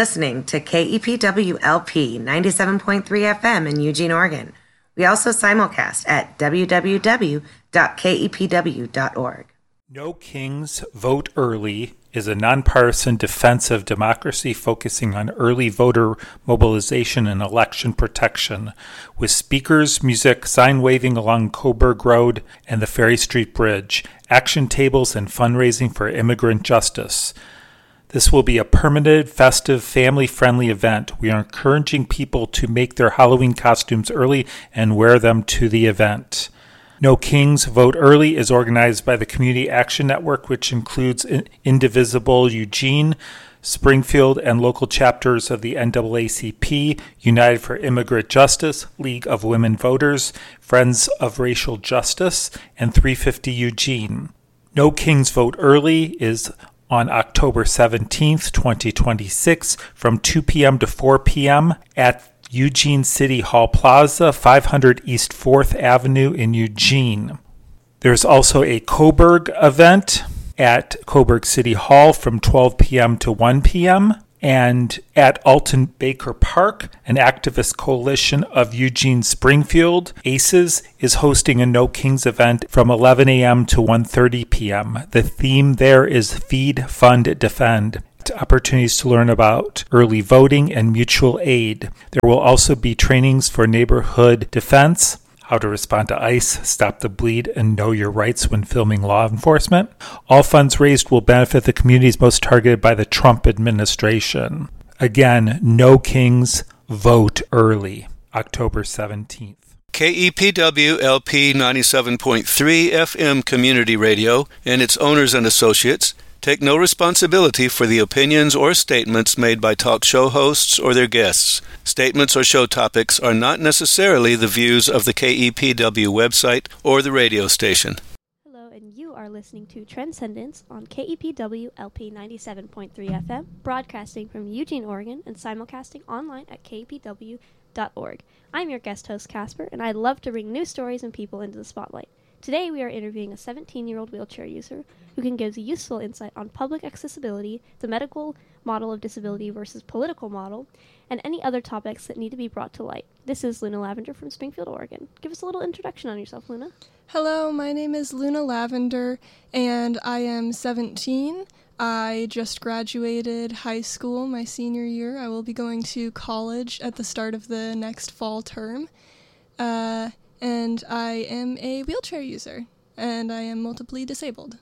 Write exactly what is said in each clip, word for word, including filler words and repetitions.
listening to K E P W L P ninety-seven point three F M in Eugene, Oregon. We also simulcast at w w w dot k e p w dot org. No Kings, Vote Early is a nonpartisan defense of democracy focusing on early voter mobilization and election protection, with speakers, music, sign waving along Coburg Road and the Ferry Street Bridge, action tables, and fundraising for immigrant justice. This will be a permanent, festive, family-friendly event. We are encouraging people to make their Halloween costumes early and wear them to the event. No Kings, Vote Early is organized by the Community Action Network, which includes Indivisible Eugene, Springfield, and local chapters of the N double A C P, United for Immigrant Justice, League of Women Voters, Friends of Racial Justice, and three fifty Eugene. No Kings, Vote Early is on October seventeenth, twenty twenty-six, from two p.m. to four p.m. at Eugene City Hall Plaza, five hundred East fourth Avenue in Eugene. There's also a Coburg event at Coburg City Hall from twelve p.m. to one p.m. And at Alton Baker Park, an activist coalition of Eugene Springfield, ACES, is hosting a No Kings event from eleven a.m. to one thirty p.m. The theme there is Feed, Fund, Defend. Opportunities to learn about early voting and mutual aid. There will also be trainings for neighborhood defense, how to respond to ICE, stop the bleed, and know your rights when filming law enforcement. All funds raised will benefit the communities most targeted by the Trump administration. Again, No Kings, Vote Early, October seventeenth. K E P W L P ninety-seven point three F M Community Radio and its owners and associates take no responsibility for the opinions or statements made by talk show hosts or their guests. Statements or show topics are not necessarily the views of the K E P W website or the radio station. Hello, and you are listening to Transcendence on K E P W L P ninety-seven point three F M, broadcasting from Eugene, Oregon, and simulcasting online at k e p w dot org. I'm your guest host, Casper, and I'd love to bring new stories and people into the spotlight. Today we are interviewing a seventeen-year-old wheelchair user who can give useful insight on public accessibility, the medical model of disability versus political model, and any other topics that need to be brought to light. This is Luna Lavender from Springfield, Oregon. Give us a little introduction on yourself, Luna. Hello, my name is Luna Lavender, and I am seventeen. I just graduated high school my senior year. I will be going to college at the start of the next fall term. Uh... And I am a wheelchair user, and I am multiply disabled.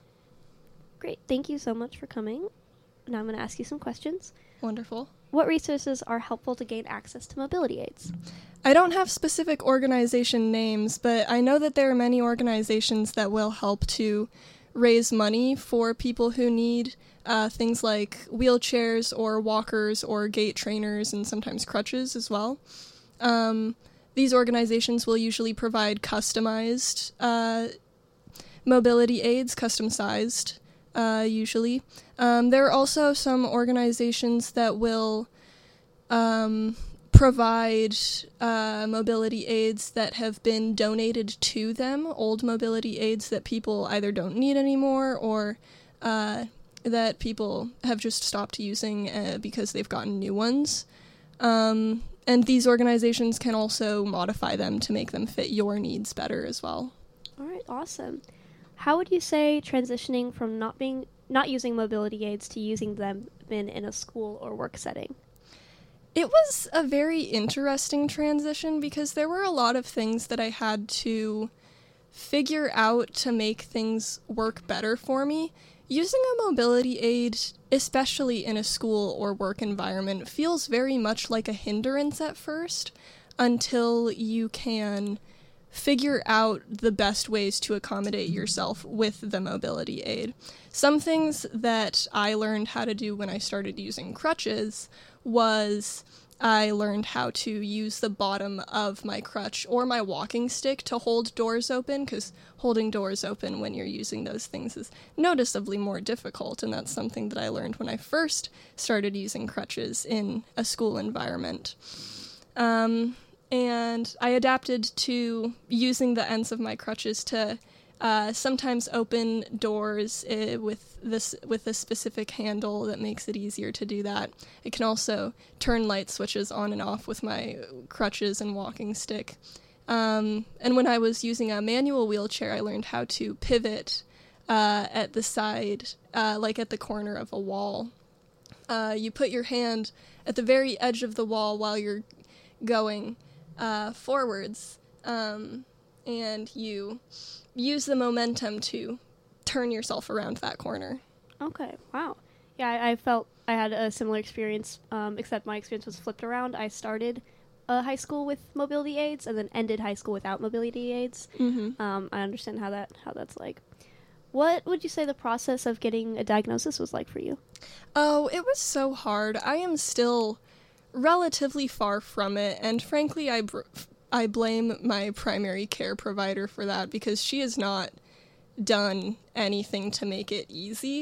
Great. Thank you so much for coming. Now I'm going to ask you some questions. Wonderful. What resources are helpful to gain access to mobility aids? I don't have specific organization names, but I know that there are many organizations that will help to raise money for people who need uh, things like wheelchairs or walkers or gait trainers and sometimes crutches as well. Um... These organizations will usually provide customized uh, mobility aids, custom-sized, uh, usually. Um, there are also some organizations that will um, provide uh, mobility aids that have been donated to them, old mobility aids that people either don't need anymore or uh, that people have just stopped using uh, because they've gotten new ones. Um... And these organizations can also modify them to make them fit your needs better as well. All right, awesome. How would you say transitioning from not being not using mobility aids to using them been in a school or work setting? It was a very interesting transition because there were a lot of things that I had to figure out to make things work better for me. Using a mobility aid, especially in a school or work environment, feels very much like a hindrance at first until you can figure out the best ways to accommodate yourself with the mobility aid. Some things that I learned how to do when I started using crutches was I learned how to use the bottom of my crutch or my walking stick to hold doors open, because holding doors open when you're using those things is noticeably more difficult, and that's something that I learned when I first started using crutches in a school environment. Um, and I adapted to using the ends of my crutches to uh, sometimes open doors uh, with this with a specific handle that makes it easier to do that. It can also turn light switches on and off with my crutches and walking stick. Um, and when I was using a manual wheelchair, I learned how to pivot uh, at the side, uh, like at the corner of a wall. Uh, you put your hand at the very edge of the wall while you're going uh, forwards, um, and you use the momentum to turn yourself around that corner. Okay, wow. Yeah, I, I felt I had a similar experience, um, except my experience was flipped around. I started uh, high school with mobility aids and then ended high school without mobility aids. Mm-hmm. Um, I understand how that how that's like. What would you say the process of getting a diagnosis was like for you? Oh, it was so hard. I am still relatively far from it, and frankly, I, br- I blame my primary care provider for that because she has not done anything to make it easy.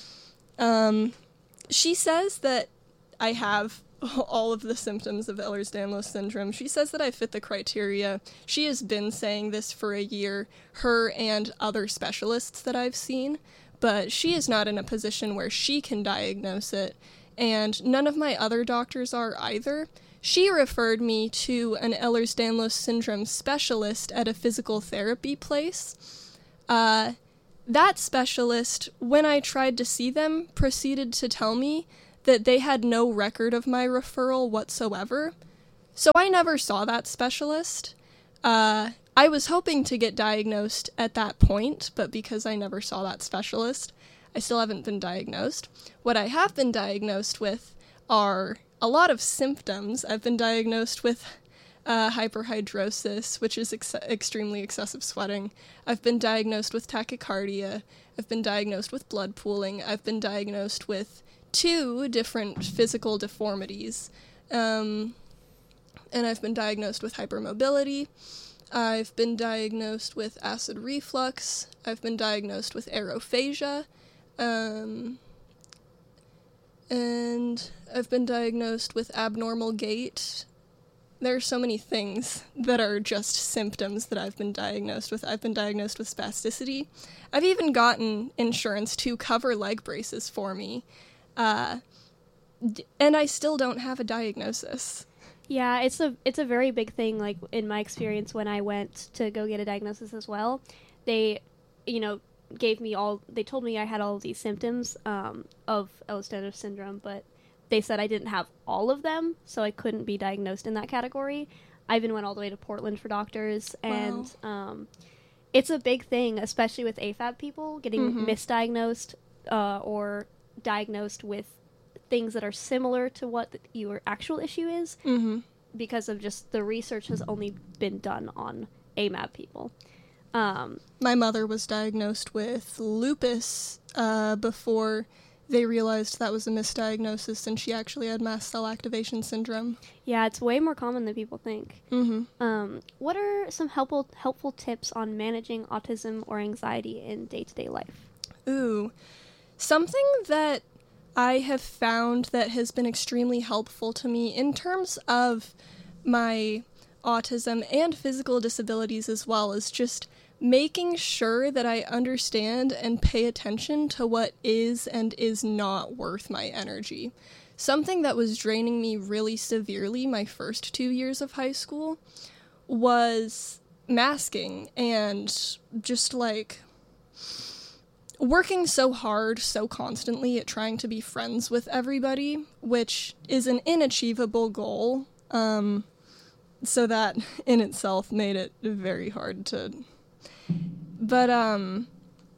Um, she says that I have all of the symptoms of Ehlers-Danlos syndrome. She says that I fit the criteria. She has been saying this for a year, her and other specialists that I've seen, but she is not in a position where she can diagnose it, and none of my other doctors are either. She referred me to an Ehlers-Danlos syndrome specialist at a physical therapy place. Uh, that specialist, when I tried to see them, proceeded to tell me that they had no record of my referral whatsoever. So I never saw that specialist. Uh, I was hoping to get diagnosed at that point, but because I never saw that specialist, I still haven't been diagnosed. What I have been diagnosed with are a lot of symptoms. I've been diagnosed with uh, hyperhidrosis, which is ex- extremely excessive sweating. I've been diagnosed with tachycardia. I've been diagnosed with blood pooling. I've been diagnosed with two different physical deformities. Um, and I've been diagnosed with hypermobility. I've been diagnosed with acid reflux. I've been diagnosed with aerophagia. Um, and I've been diagnosed with abnormal gait. There are so many things that are just symptoms that I've been diagnosed with. I've been diagnosed with spasticity. I've even gotten insurance to cover leg braces for me. Uh, and I still don't have a diagnosis. Yeah, it's a it's a very big thing. Like in my experience, when I went to go get a diagnosis as well, they, you know, gave me all. They told me I had all of these symptoms um, of Ehlers-Danlos syndrome, but they said I didn't have all of them, so I couldn't be diagnosed in that category. I even went all the way to Portland for doctors, and Wow. um, it's a big thing, especially with A F A B people getting Mm-hmm. misdiagnosed uh, or diagnosed with things that are similar to what the, your actual issue is, Mm-hmm. because of just the research has only been done on A M A B people. Um, My mother was diagnosed with lupus uh, before they realized that was a misdiagnosis, and she actually had mast cell activation syndrome. yeah, it's way more common than people think. Mm-hmm. Um, what are some helpful helpful tips on managing autism or anxiety in day-to-day life? Ooh. Something that I have found that has been extremely helpful to me in terms of my autism and physical disabilities as well is just making sure that I understand and pay attention to what is and is not worth my energy. Something that was draining me really severely my first two years of high school was masking and just like working so hard, so constantly at trying to be friends with everybody, which is an inachievable goal. Um, so that in itself made it very hard to... But, um...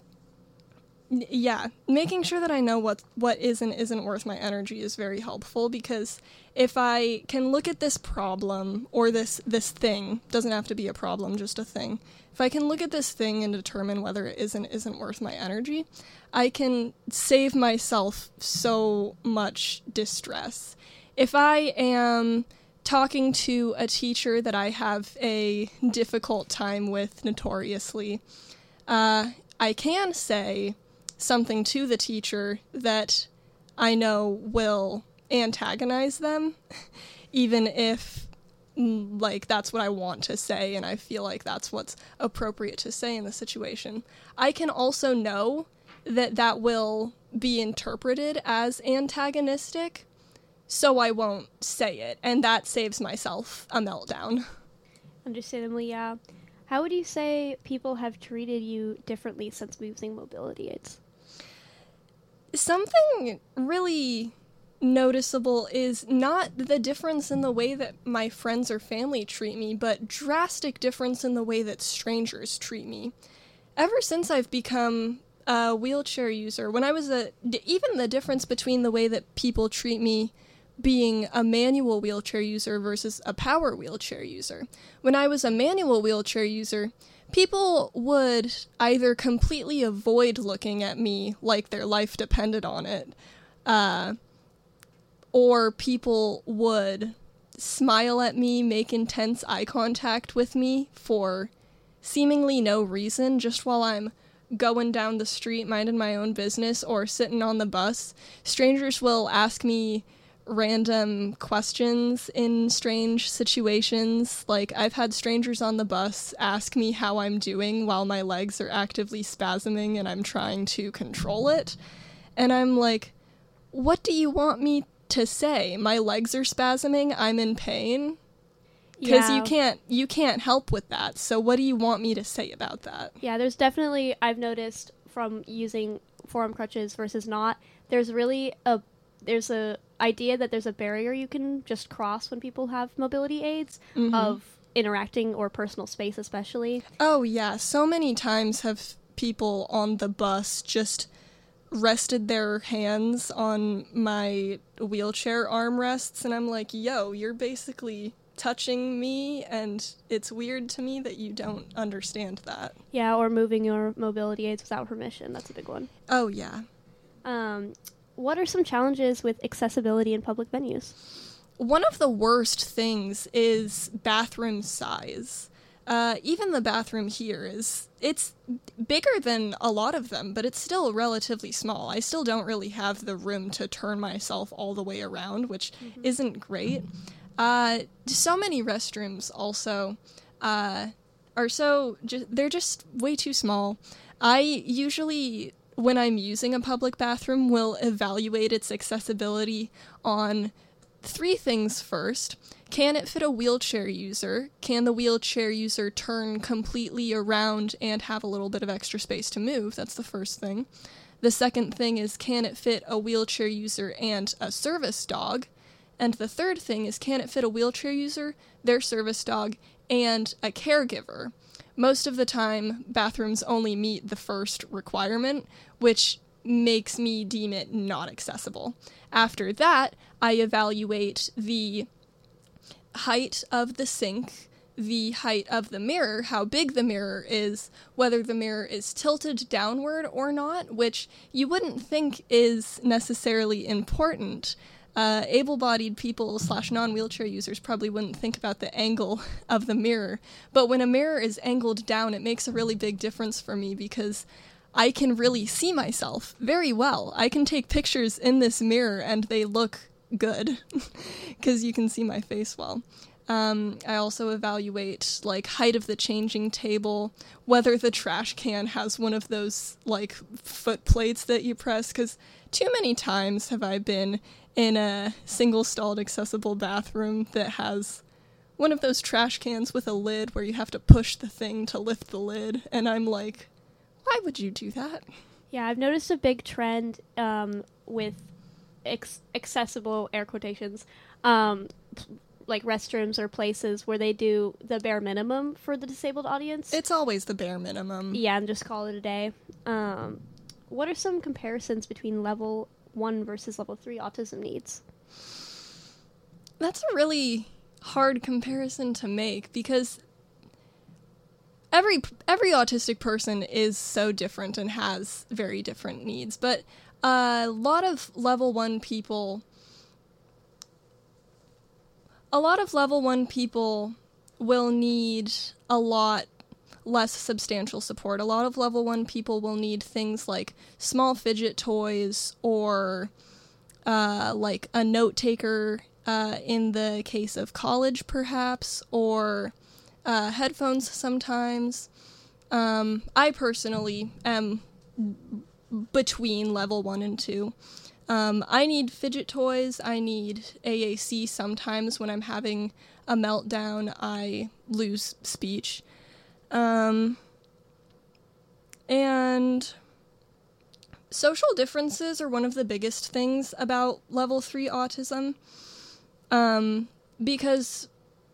yeah, making sure that I know what what is and isn't worth my energy is very helpful, because if I can look at this problem, or this, this thing, doesn't have to be a problem, just a thing, if I can look at this thing and determine whether it is and isn't worth my energy, I can save myself so much distress. If I am talking to a teacher that I have a difficult time with notoriously, uh, I can say something to the teacher that I know will antagonize them, even if mm, like that's what I want to say, and I feel like that's what's appropriate to say in the situation. I can also know that that will be interpreted as antagonistic, so I won't say it, and that saves myself a meltdown. Understandably, yeah. How would you say people have treated you differently since using mobility aids? Something really noticeable is not the difference in the way that my friends or family treat me, but drastic difference in the way that strangers treat me. Ever since I've become a wheelchair user, when I was a, even the difference between the way that people treat me being a manual wheelchair user versus a power wheelchair user. When I was a manual wheelchair user, people would either completely avoid looking at me like their life depended on it, uh, or people would smile at me, make intense eye contact with me for seemingly no reason, just while I'm going down the street minding my own business or sitting on the bus. Strangers will ask me random questions in strange situations. Like, I've had strangers on the bus ask me how I'm doing while my legs are actively spasming and I'm trying to control it. And I'm like, what do you want me to say? My legs are spasming, I'm in pain? Because Yeah. you can't you can't help with that. So what do you want me to say about that? Yeah, there's definitely, I've noticed from using forearm crutches versus not, there's really a, there's a idea that there's a barrier you can just cross when people have mobility aids Mhm. of interacting or personal space especially. Oh yeah, so many times have people on the bus just rested their hands on my wheelchair armrests, and I'm like, yo, you're basically touching me, and it's weird to me that you don't understand that. Yeah, or moving your mobility aids without permission. That's a big one. Oh yeah. Um, what are some challenges with accessibility in public venues? One of the worst things is bathroom size. Uh, even the bathroom here is, it's bigger than a lot of them, but it's still relatively small. I still don't really have the room to turn myself all the way around, which mm-hmm. isn't great. Uh, so many restrooms also uh, are so, ju- they're just way too small. I usually, when I'm using a public bathroom, will evaluate its accessibility on three things first. Can it fit a wheelchair user? Can the wheelchair user turn completely around and have a little bit of extra space to move? That's the first thing. The second thing is, can it fit a wheelchair user and a service dog? And the third thing is, can it fit a wheelchair user, their service dog, and a caregiver? Most of the time, bathrooms only meet the first requirement, which makes me deem it not accessible. After that, I evaluate the height of the sink, the height of the mirror, how big the mirror is, whether the mirror is tilted downward or not, which you wouldn't think is necessarily important. Uh, able-bodied people slash non-wheelchair users probably wouldn't think about the angle of the mirror, but when a mirror is angled down, it makes a really big difference for me because I can really see myself very well. I can take pictures in this mirror and they look good because you can see my face well. Um, I also evaluate like height of the changing table, whether the trash can has one of those like foot plates that you press, because too many times have I been in a single stalled accessible bathroom that has one of those trash cans with a lid where you have to push the thing to lift the lid, and I'm like, why would you do that? Yeah, I've noticed a big trend um, with ex- accessible, air quotations, um, like restrooms or places where they do the bare minimum for the disabled audience. It's always the bare minimum. Yeah, and just call it a day. Um, what are some comparisons between level one versus level three autism needs? That's a really hard comparison to make because every every autistic person is so different and has very different needs, but a lot of level one people a lot of level one people will need a lot less substantial support. A lot of level one people will need things like small fidget toys or uh, like a note taker uh, in the case of college, perhaps, or uh, headphones sometimes. Um, I personally am between level one and two. Um, I need fidget toys. I need A A C sometimes when I'm having a meltdown. I lose speech. Um, and social differences are one of the biggest things about level three autism. Um, because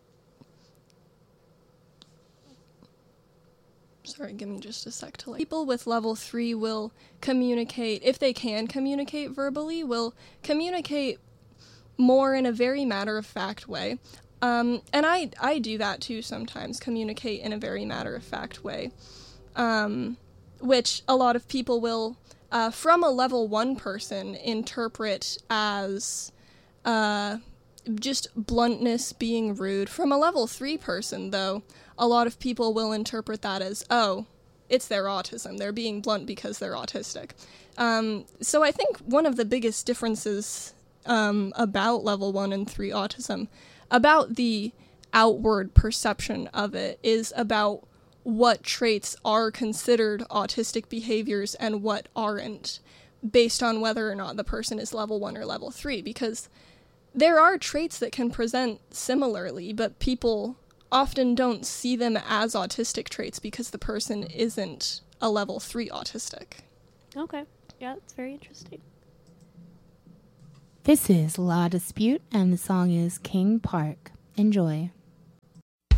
Sorry, give me just a sec to like. People with level three will communicate, if they can communicate verbally, will communicate more in a very matter-of-fact way. Um, and I, I do that too sometimes, communicate in a very matter-of-fact way. Um, which a lot of people will, uh, from a level one person, interpret as uh, just bluntness, being rude. From a level three person, though, a lot of people will interpret that as, oh, it's their autism. They're being blunt because they're autistic. Um, so I think one of the biggest differences um, about level one and three autism, about the outward perception of it, is about what traits are considered autistic behaviors and what aren't, based on whether or not the person is level one or level three. Because there are traits that can present similarly, but people often don't see them as autistic traits because the person isn't a level three autistic. Okay. Yeah, that's very interesting. This is La Dispute, and the song is King Park. Enjoy.